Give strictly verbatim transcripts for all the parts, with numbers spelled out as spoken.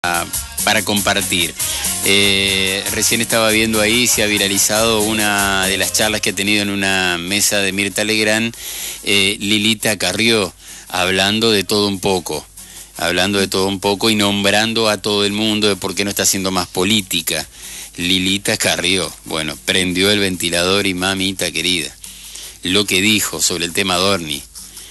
para compartir. Eh, recién estaba viendo ahí, se ha viralizado una de las charlas que ha tenido en una mesa de Mirta Legrand, eh, Lilita Carrió, hablando de todo un poco, hablando de todo un poco y nombrando a todo el mundo de por qué no está haciendo más política. Lilita Carrió, bueno, prendió el ventilador y mamita querida, lo que dijo sobre el tema Adorni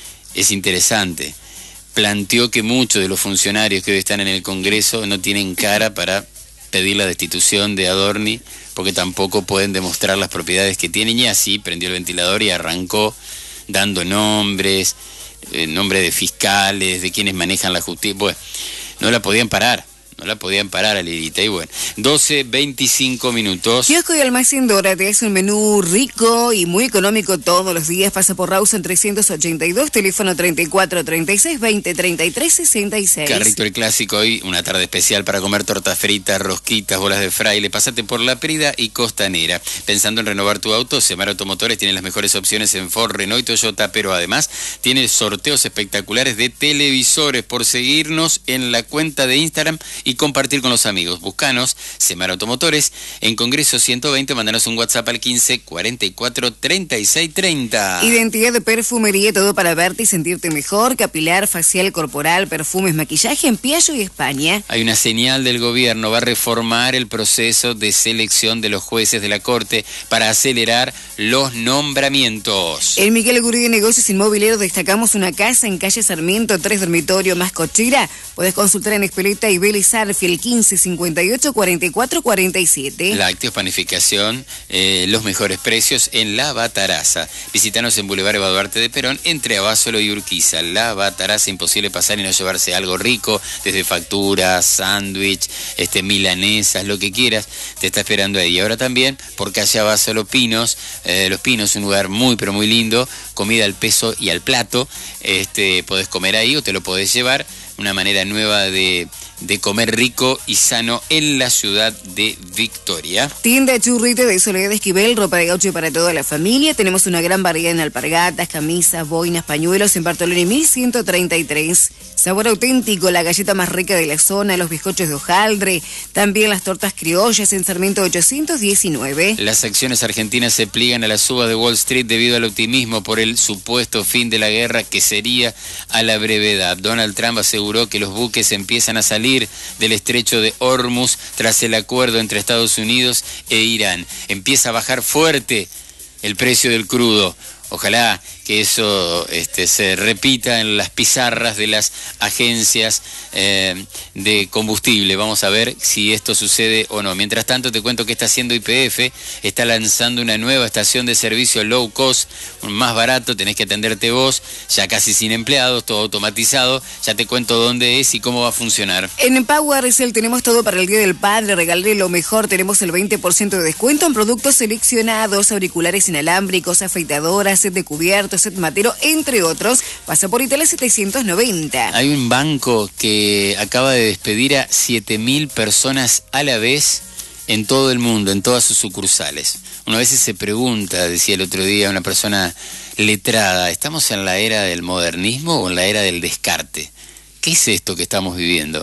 es interesante. Planteó que muchos de los funcionarios que hoy están en el Congreso no tienen cara para pedir la destitución de Adorni, porque tampoco pueden demostrar las propiedades que tienen, y así prendió el ventilador y arrancó dando nombres, eh, nombres de fiscales, de quienes manejan la justicia. Bueno, no la podían parar. No la podían parar a Lilita. Y bueno, doce, veinticinco minutos. Kiosco y Almacén Dora te hace un menú rico y muy económico todos los días. Pasa por Rawson trescientos ochenta y dos, teléfono treinta y cuatro, treinta y seis, veinte, treinta y tres, sesenta y seis. Carrito el Clásico, hoy una tarde especial para comer tortas fritas, rosquitas, bolas de fraile. Pásate por La Prida y Costanera. Pensando en renovar tu auto, Semar Automotores tiene las mejores opciones en Ford, Renault y Toyota, pero además tiene sorteos espectaculares de televisores. Por seguirnos en la cuenta de Instagram y compartir con los amigos. Buscanos, Semar Automotores, en Congreso ciento veinte, mandanos un WhatsApp al quince, cuarenta y cuatro, treinta y seis, treinta. Identidad de Perfumería, todo para verte y sentirte mejor, capilar, facial, corporal, perfumes, maquillaje en Piaggio y España. Hay una señal del gobierno, va a reformar el proceso de selección de los jueces de la Corte para acelerar los nombramientos. En Miguel Guridi Negocios Inmobiliarios destacamos una casa en calle Sarmiento, tres dormitorios más cochera. Podés consultar en Espeleta y Vélez Arfiel, quince, cincuenta y ocho, cuarenta y cuatro, cuarenta y siete. Lácteos, panificación, eh, los mejores precios en La Bataraza. Visítanos en Boulevard Eva Duarte de Perón, entre Abasolo y Urquiza. La Bataraza, imposible pasar y no llevarse algo rico, desde facturas, sándwich, este, milanesas, lo que quieras, te está esperando ahí. Ahora también, por calle Abasolo Pinos, eh, Los Pinos, un lugar muy pero muy lindo, comida al peso y al plato, este, podés comer ahí o te lo podés llevar, una manera nueva de... de comer rico y sano en la ciudad de Victoria. Tienda Churrite de Soledad Esquivel, ropa de gaucho para toda la familia. Tenemos una gran variedad en alpargatas, camisas, boinas, pañuelos en Bartolomé mil ciento treinta y tres. Sabor auténtico, la galleta más rica de la zona, los bizcochos de hojaldre, también las tortas criollas en Sarmiento ochocientos diecinueve. Las acciones argentinas se pliegan a la suba de Wall Street debido al optimismo por el supuesto fin de la guerra que sería a la brevedad. Donald Trump aseguró que los buques empiezan a salir del estrecho de Hormuz tras el acuerdo entre Estados Unidos e Irán. Empieza a bajar fuerte el precio del crudo. Ojalá que eso este, se repita en las pizarras de las agencias eh, de combustible. Vamos a ver si esto sucede o no. Mientras tanto, te cuento que está haciendo Y P F, está lanzando una nueva estación de servicio low cost, más barato, tenés que atenderte vos, ya casi sin empleados, todo automatizado. Ya te cuento dónde es y cómo va a funcionar. En PowerCell tenemos todo para el Día del Padre, regalé lo mejor, tenemos el veinte por ciento de descuento en productos seleccionados, auriculares inalámbricos, afeitadoras, set de cubiertos, set matero, entre otros. Pasa por Italia setecientos noventa. Hay un banco que acaba de despedir a siete mil personas a la vez en todo el mundo, en todas sus sucursales. Una vez se pregunta, decía el otro día una persona letrada, ¿estamos en la era del modernismo o en la era del descarte? ¿Qué es esto que estamos viviendo?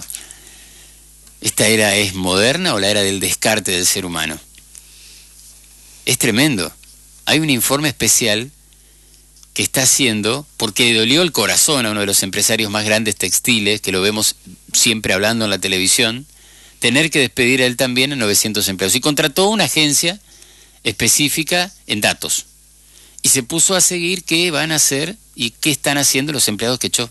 ¿Esta era es moderna o la era del descarte del ser humano? Es tremendo. Hay un informe especial que está haciendo, porque le dolió el corazón a uno de los empresarios más grandes textiles, que lo vemos siempre hablando en la televisión, tener que despedir a él también a novecientos empleados. Y contrató una agencia específica en datos. Y se puso a seguir qué van a hacer y qué están haciendo los empleados que echó.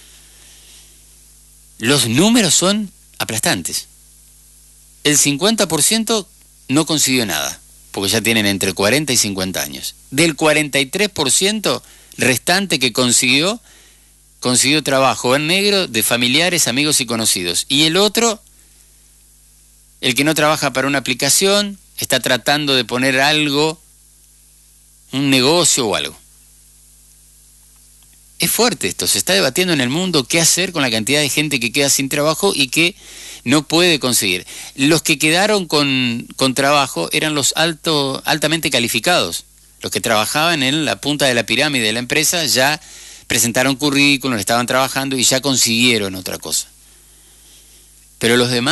Los números son aplastantes. El cincuenta por ciento no consiguió nada, porque ya tienen entre cuarenta y cincuenta años. Del cuarenta y tres por ciento restante que consiguió, consiguió trabajo en negro de familiares, amigos y conocidos. Y el otro, el que no trabaja para una aplicación, está tratando de poner algo, un negocio o algo. Es fuerte esto, se está debatiendo en el mundo qué hacer con la cantidad de gente que queda sin trabajo y que no puede conseguir. Los que quedaron con, con trabajo eran los alto, altamente calificados. Los que trabajaban en la punta de la pirámide de la empresa ya presentaron currículum, estaban trabajando y ya consiguieron otra cosa. Pero los demás